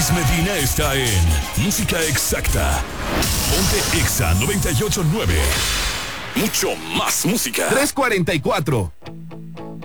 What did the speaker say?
Luis Medina está en Música Exacta. Ponte Exa 98.9. Mucho más música. 3:44.